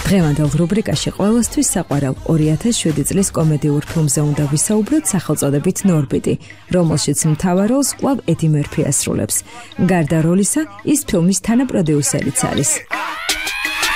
დღევანდელ რუბრიკაში ყველასთვის საყვარელ 2007 წლის კომედიურ ფილმზე უნდა ვისაუბროთ სახელწოდებით ნორბიტი, რომელშიც მთავარ როლს კვლავ ედი მერფი ასრულებს. გარდა როლისა, ის ფილმის თანაპროდიუსერიც არის.